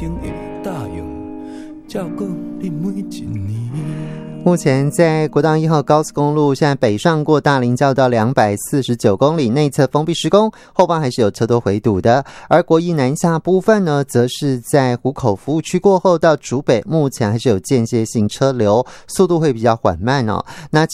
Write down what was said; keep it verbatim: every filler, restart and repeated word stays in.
定会答应照顾你每一年。 目前在国道一号高速公路，现在北上过大林交到两百四十九公里，内侧封闭施工，后方还是有车多回堵的。而国一南下部分呢，则是在湖口服务区过后到竹北，目前还是有间歇性车流，速度会比较缓慢哦。那